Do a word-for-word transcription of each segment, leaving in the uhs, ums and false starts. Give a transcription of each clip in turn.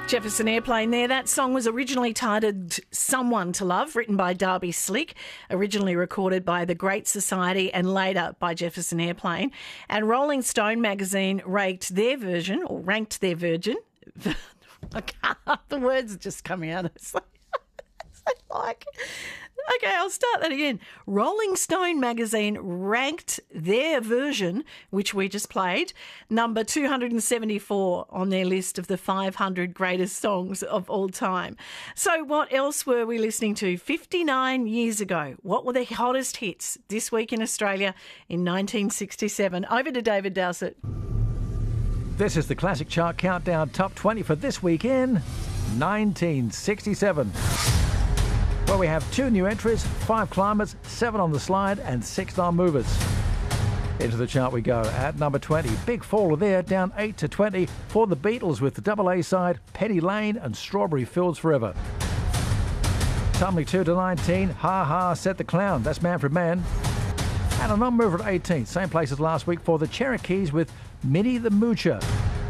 Jefferson Airplane there. That song was originally titled Someone to Love, written by Darby Slick, originally recorded by The Great Society and later by Jefferson Airplane. And Rolling Stone magazine ranked their version, or ranked their version. I can't, the words are just coming out. It's like, it's like, okay, I'll start that again. Rolling Stone magazine ranked their version, which we just played, number two hundred seventy-four on their list of the five hundred greatest songs of all time. So what else were we listening to fifty-nine years ago? What were the hottest hits this week in Australia in nineteen sixty-seven? Over to David Dowsett. This is the Classic Chart Countdown Top twenty for this week in nineteen sixty-seven. Where we have two new entries, five climbers, seven on the slide and six non-movers. Into the chart we go at number twenty. Big faller there, down eight to twenty for the Beatles with the double A side, Penny Lane and Strawberry Fields Forever. Tumbling two to nineteen, Ha Ha Set the Clown, that's Manfred Mann. And a non-mover at eighteen, same place as last week for the Cherokees with Minnie the Moocher.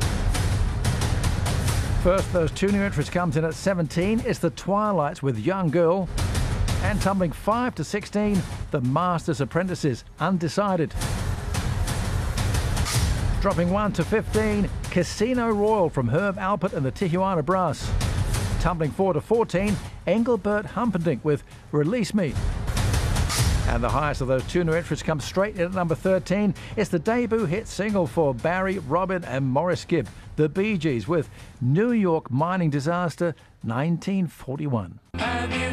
First, those two new entries comes in at seventeen. It's the Twilights with Young Girl. And tumbling five to sixteen, the Master's Apprentices, Undecided. Dropping one to fifteen, Casino Royal from Herb Alpert and the Tijuana Brass. Tumbling four to fourteen, Engelbert Humperdinck with Release Me. And the highest of those two new entries comes straight in at number thirteen. It's the debut hit single for Barry, Robin and Morris Gibb, the Bee Gees with New York Mining Disaster nineteen forty-one. Have you